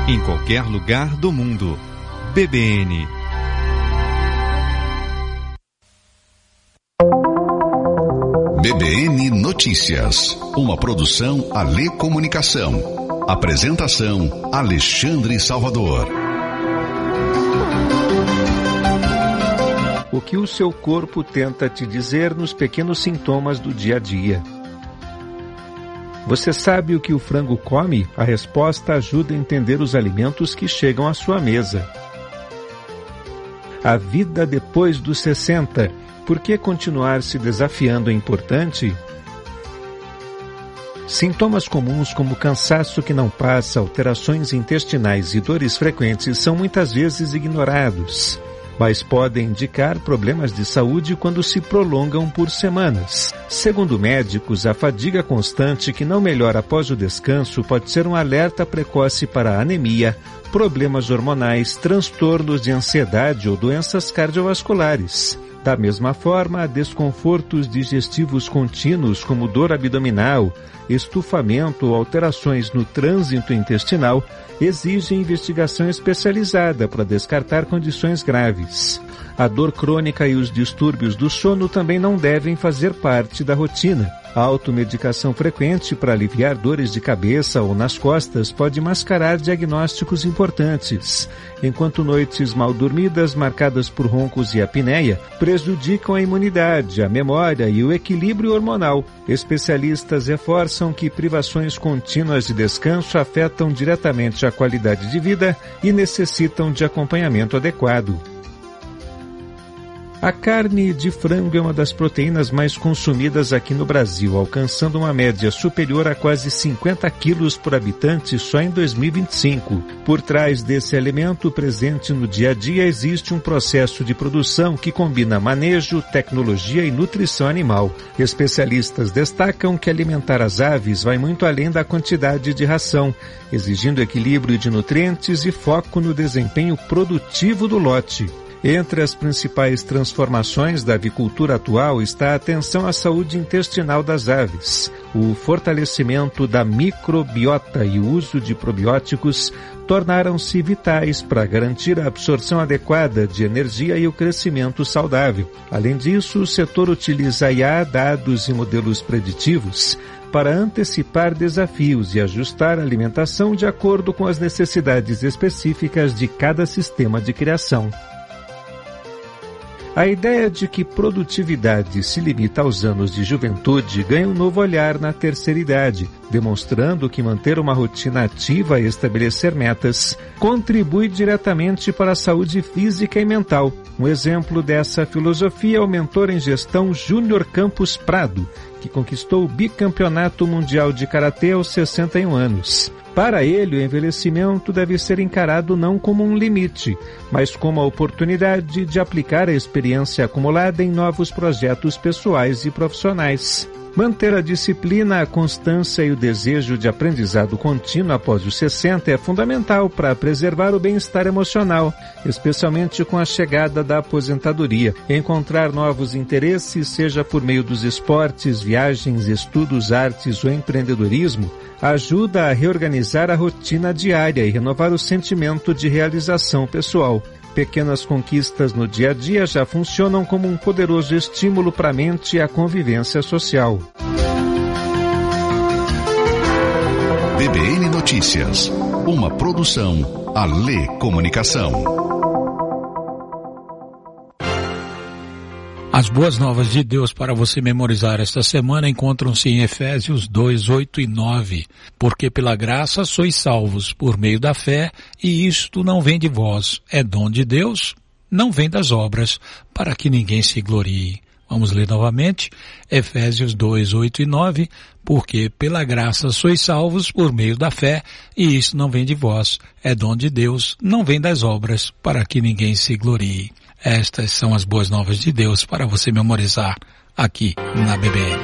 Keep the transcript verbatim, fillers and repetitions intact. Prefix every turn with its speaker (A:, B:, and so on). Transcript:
A: em qualquer lugar do mundo. B B N.
B: B B N Notícias, uma produção Alê Comunicação. Apresentação Alexandre Salvador.
C: O que o seu corpo tenta te dizer nos pequenos sintomas do dia a dia. Você sabe o que o frango come? A resposta ajuda a entender os alimentos que chegam à sua mesa. A vida depois dos sessenta. Por que continuar se desafiando é importante? Sintomas comuns como cansaço que não passa, alterações intestinais e dores frequentes são muitas vezes ignorados, mas podem indicar problemas de saúde quando se prolongam por semanas. Segundo médicos, a fadiga constante que não melhora após o descanso pode ser um alerta precoce para anemia, problemas hormonais, transtornos de ansiedade ou doenças cardiovasculares. Da mesma forma, desconfortos digestivos contínuos como dor abdominal, estufamento ou alterações no trânsito intestinal exigem investigação especializada para descartar condições graves. A dor crônica e os distúrbios do sono também não devem fazer parte da rotina. A automedicação frequente para aliviar dores de cabeça ou nas costas pode mascarar diagnósticos importantes, enquanto noites mal dormidas marcadas por roncos e apneia prejudicam a imunidade, a memória e o equilíbrio hormonal. Especialistas reforçam que privações contínuas de descanso afetam diretamente a qualidade de vida e necessitam de acompanhamento adequado. A carne de frango é uma das proteínas mais consumidas aqui no Brasil, alcançando uma média superior a quase cinquenta quilos por habitante só em dois mil e vinte e cinco. Por trás desse alimento presente no dia a dia existe um processo de produção que combina manejo, tecnologia e nutrição animal. Especialistas destacam que alimentar as aves vai muito além da quantidade de ração, exigindo equilíbrio de nutrientes e foco no desempenho produtivo do lote. Entre as principais transformações da avicultura atual está a atenção à saúde intestinal das aves. O fortalecimento da microbiota e o uso de probióticos tornaram-se vitais para garantir a absorção adequada de energia e o crescimento saudável. Além disso, o setor utiliza I A, dados e modelos preditivos para antecipar desafios e ajustar a alimentação de acordo com as necessidades específicas de cada sistema de criação. A ideia de que produtividade se limita aos anos de juventude ganha um novo olhar na terceira idade, demonstrando que manter uma rotina ativa e estabelecer metas contribui diretamente para a saúde física e mental. Um exemplo dessa filosofia é o mentor em gestão Júnior Campos Prado, que conquistou o bicampeonato mundial de karatê aos sessenta e um anos. Para ele, o envelhecimento deve ser encarado não como um limite, mas como a oportunidade de aplicar a experiência acumulada em novos projetos pessoais e profissionais. Manter a disciplina, a constância e o desejo de aprendizado contínuo após os sessenta é fundamental para preservar o bem-estar emocional, especialmente com a chegada da aposentadoria. Encontrar novos interesses, seja por meio dos esportes, viagens, estudos, artes ou empreendedorismo, ajuda a reorganizar a rotina diária e renovar o sentimento de realização pessoal. Pequenas conquistas no dia a dia já funcionam como um poderoso estímulo para a mente e a convivência social.
B: B B N Notícias, uma produção Alê Comunicação.
D: As boas novas de Deus para você memorizar esta semana encontram-se em Efésios dois, oito e nove. Porque pela graça sois salvos por meio da fé, e isto não vem de vós, é dom de Deus, não vem das obras, para que ninguém se glorie. Vamos ler novamente, Efésios dois, oito e nove. Porque pela graça sois salvos por meio da fé, e isto não vem de vós, é dom de Deus, não vem das obras, para que ninguém se glorie. Estas são as boas novas de Deus para você memorizar aqui na B B N.